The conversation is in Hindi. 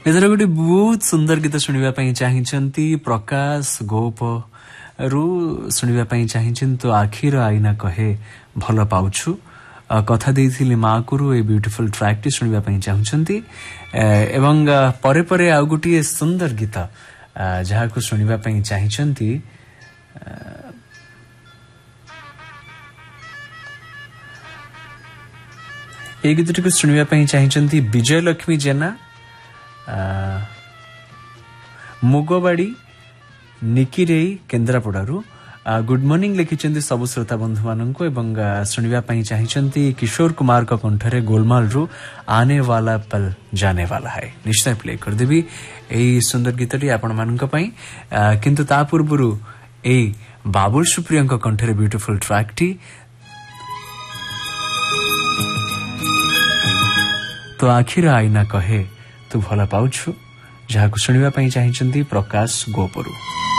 एथर गोटे बहुत सुंदर गीत शुणा चाहिए प्रकाश गोप रु शुणा चाहिए तो आखिर आईना कहे भल पाउछु कथा देइथिली माँ को ए ब्यूटीफुल ट्रैक टी शुणा चाहते एवं परे परे आउ गोटे सुंदर गीत जहाँ को शुणा चाहिए ए गीत को शुणा चाहिए विजय लक्ष्मी जेना मुगवाड़ी निकिरेई केन्द्रापड़ारू गुड मॉर्निंग लिखिं सबु श्रोता बंधु मानक एवं शुणा चाहिए किशोर कुमार का कंठरे गोलमाल रू आने वाला पल जाने वाला है निश्चय प्ले करदेवी यही सुंदर गीतटी आपण मानक किंतु ता पूर्व बाबुल सुप्रिया कंठरे ब्यूटीफुल ट्रैक टी तो आखिर आईना कहे तू भल पाउछु जहाँ शुणा चाहिए प्रकाश गोपरू।